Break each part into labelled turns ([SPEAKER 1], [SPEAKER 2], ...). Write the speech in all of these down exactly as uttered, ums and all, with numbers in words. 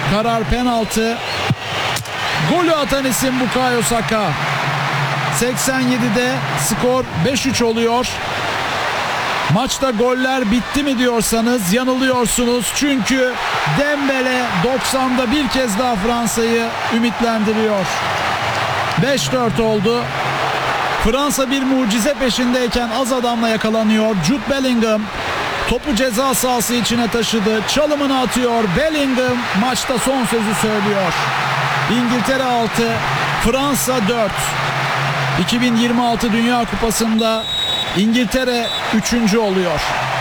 [SPEAKER 1] Karar penaltı. Golü atan isim Bukayo Saka. seksen yedide skor beş üç oluyor. Maçta goller bitti mi diyorsanız yanılıyorsunuz. Çünkü Dembele doksanda bir kez daha Fransa'yı ümitlendiriyor. beş dört oldu. Fransa bir mucize peşindeyken az adamla yakalanıyor. Jude Bellingham topu ceza sahası içine taşıdı. Çalımını atıyor. Bellingham maçta son sözü söylüyor. İngiltere altı, Fransa dört. iki bin yirmi altı Dünya Kupası'nda İngiltere üçüncü oluyor.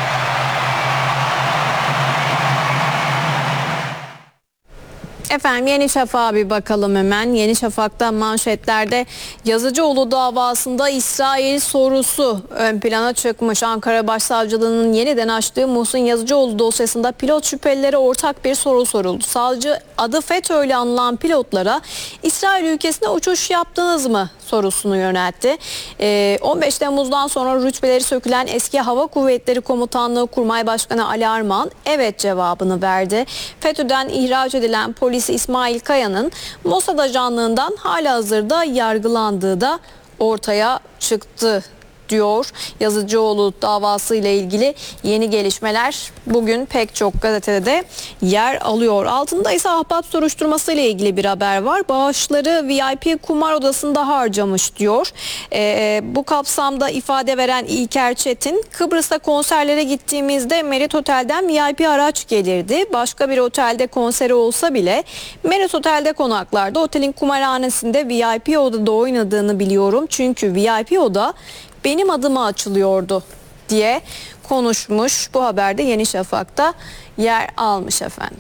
[SPEAKER 2] Efendim Yeni Şafak'a bir bakalım hemen. Yeni Şafak'ta manşetlerde Yazıcıoğlu davasında İsrail sorusu ön plana çıkmış. Ankara Başsavcılığı'nın yeniden açtığı Muhsin Yazıcıoğlu dosyasında pilot şüphelilere ortak bir soru soruldu. Savcı adı FETÖ'yle anılan pilotlara İsrail ülkesine uçuş yaptınız mı sorusunu yöneltti. Ee, on beş Temmuz'dan sonra rütbeleri sökülen eski Hava Kuvvetleri Komutanlığı Kurmay Başkanı Ali Armağan evet cevabını verdi. FETÖ'den ihraç edilen polis İsmail Kaya'nın Mossad ajanlığından halihazırda yargılandığı da ortaya çıktı diyor. Yazıcıoğlu davası ile ilgili yeni gelişmeler bugün pek çok gazetede de yer alıyor. Altında ise ahbap soruşturması ile ilgili bir haber var. Bağışları V I P kumar odasında harcamış diyor. Ee, bu kapsamda ifade veren İlker Çetin, Kıbrıs'a konserlere gittiğimizde Merit Otel'den V I P araç gelirdi. Başka bir otelde konseri olsa bile Merit Otel'de konaklarda otelin kumarhanesinde V I P odada oynadığını biliyorum. Çünkü V I P oda benim adıma açılıyordu diye konuşmuş. Bu haberde Yeni Şafak'ta yer almış efendim.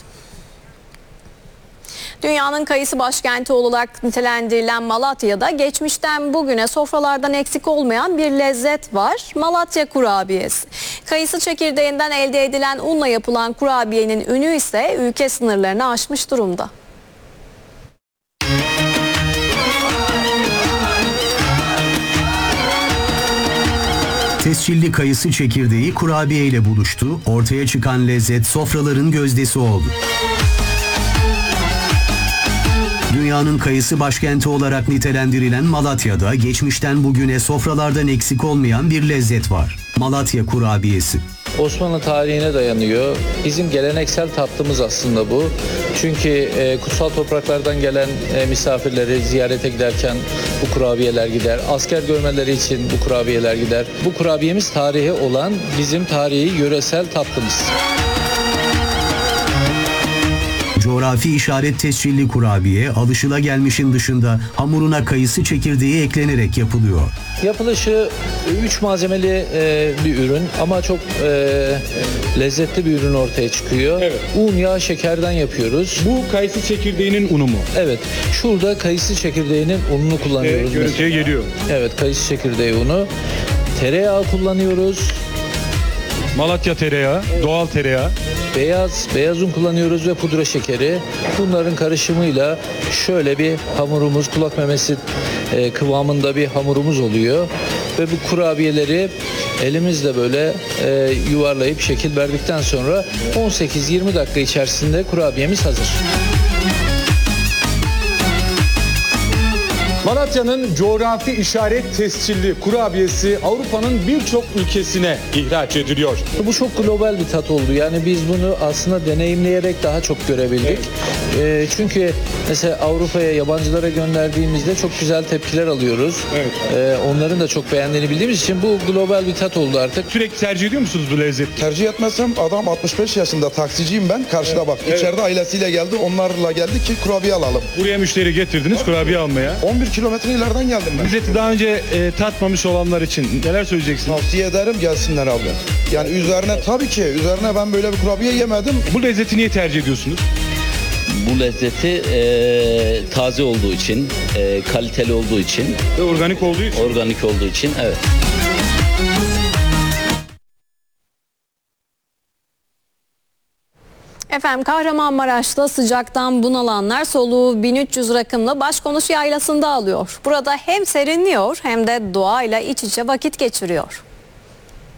[SPEAKER 2] Dünyanın kayısı başkenti olarak nitelendirilen Malatya'da geçmişten bugüne sofralardan eksik olmayan bir lezzet var. Malatya kurabiyesi. Kayısı çekirdeğinden elde edilen unla yapılan kurabiyenin ünü ise ülke sınırlarını aşmış durumda.
[SPEAKER 3] Tescilli kayısı çekirdeği kurabiye ile buluştu. Ortaya çıkan lezzet sofraların gözdesi oldu. Dünyanın kayısı başkenti olarak nitelendirilen Malatya'da geçmişten bugüne sofralardan eksik olmayan bir lezzet var. Malatya kurabiyesi.
[SPEAKER 4] Osmanlı tarihine dayanıyor. Bizim geleneksel tatlımız aslında bu. Çünkü e, kutsal topraklardan gelen e, misafirleri ziyarete giderken bu kurabiyeler gider. Asker görmeleri için bu kurabiyeler gider. Bu kurabiyemiz tarihi olan bizim tarihi yöresel tatlımız.
[SPEAKER 3] Coğrafi işaret tescilli kurabiye alışılagelmişin dışında hamuruna kayısı çekirdeği eklenerek yapılıyor.
[SPEAKER 4] Yapılışı üç malzemeli e, bir ürün ama çok e, lezzetli bir ürün ortaya çıkıyor.
[SPEAKER 5] Evet.
[SPEAKER 4] Un, yağ, şekerden yapıyoruz.
[SPEAKER 5] Bu kayısı çekirdeğinin unu mu?
[SPEAKER 4] Evet. Şurada kayısı çekirdeğinin ununu kullanıyoruz.
[SPEAKER 5] E, görüntüye geliyor.
[SPEAKER 4] Evet, kayısı çekirdeği unu. Tereyağı kullanıyoruz.
[SPEAKER 5] Malatya tereyağı, doğal tereyağı.
[SPEAKER 4] Beyaz, beyaz un kullanıyoruz ve pudra şekeri. Bunların karışımıyla şöyle bir hamurumuz, kulak memesi e, kıvamında bir hamurumuz oluyor. Ve bu kurabiyeleri elimizle böyle e, yuvarlayıp şekil verdikten sonra on sekiz yirmi dakika içerisinde kurabiyemiz hazır.
[SPEAKER 5] Malatya'nın coğrafi işaret tescilli kurabiyesi Avrupa'nın birçok ülkesine ihraç ediliyor.
[SPEAKER 4] Bu çok global bir tat oldu. Yani biz bunu aslında deneyimleyerek daha çok görebildik.
[SPEAKER 5] Evet.
[SPEAKER 4] E, çünkü mesela Avrupa'ya yabancılara gönderdiğimizde çok güzel tepkiler alıyoruz.
[SPEAKER 5] Evet.
[SPEAKER 4] E, onların da çok beğendiğini bildiğimiz için bu global bir tat oldu artık.
[SPEAKER 5] Sürekli tercih ediyor musunuz bu lezzeti?
[SPEAKER 6] Tercih etmezsem adam altmış beş yaşında, taksiciyim ben. Karşıda
[SPEAKER 5] Evet,
[SPEAKER 6] bak.
[SPEAKER 5] evet.
[SPEAKER 6] İçeride ailesiyle geldi. Onlarla geldi ki kurabiye alalım.
[SPEAKER 5] Buraya müşteri getirdiniz kurabiye almaya.
[SPEAKER 6] on bir kilometre ileriden geldim ben.
[SPEAKER 5] Lezzeti daha önce e, tatmamış olanlar için neler söyleyeceksiniz?
[SPEAKER 6] Tavsiye ederim gelsinler abi. Yani üzerine tabii ki üzerine ben böyle bir kurabiye yemedim.
[SPEAKER 5] Bu lezzeti niye tercih ediyorsunuz?
[SPEAKER 7] Bu lezzeti e, taze olduğu için, e, kaliteli olduğu için,
[SPEAKER 5] Ve organik olduğu için.
[SPEAKER 7] organik olduğu için, evet.
[SPEAKER 2] Efendim Kahramanmaraş'ta sıcaktan bunalanlar soluğu bin üç yüz rakımlı Başkonuş Yaylası'nda alıyor. Burada hem serinliyor hem de doğayla iç içe vakit geçiriyor.